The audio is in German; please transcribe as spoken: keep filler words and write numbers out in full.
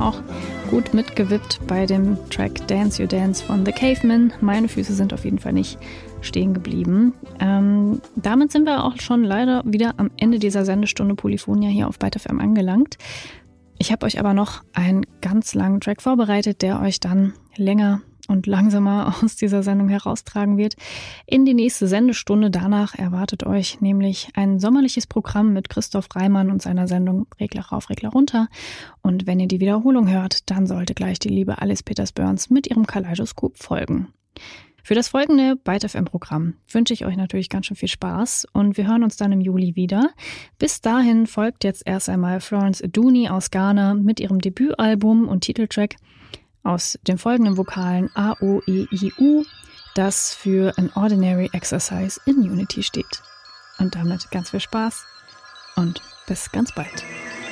auch gut mitgewippt bei dem Track Dance You Dance von The Cavemen. Meine Füße sind auf jeden Fall nicht stehen geblieben. Ähm, damit sind wir auch schon leider wieder am Ende dieser Sendestunde Polyphonia hier auf Byte F M angelangt. Ich habe euch aber noch einen ganz langen Track vorbereitet, der euch dann länger und langsamer aus dieser Sendung heraustragen wird. In die nächste Sendestunde danach erwartet euch nämlich ein sommerliches Programm mit Christoph Reimann und seiner Sendung Regler rauf, Regler runter. Und wenn ihr die Wiederholung hört, dann sollte gleich die liebe Alice Peters-Burns mit ihrem Kaleidoskop folgen. Für das folgende Byte F M-Programm wünsche ich euch natürlich ganz schön viel Spaß und wir hören uns dann im Juli wieder. Bis dahin folgt jetzt erst einmal Florence Aduni aus Ghana mit ihrem Debütalbum und Titeltrack aus den folgenden Vokalen A, O, E, I, U, das für An Ordinary Exercise in Unity steht. Und damit ganz viel Spaß und bis ganz bald.